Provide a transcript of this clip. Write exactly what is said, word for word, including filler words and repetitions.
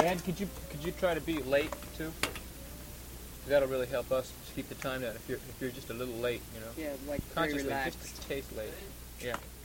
Ed, could you could you try to be late too? That'll really help us keep the time down. If you're if you're just a little late, you know. Yeah, like very Consciously, relaxed. just a taste late. Yeah.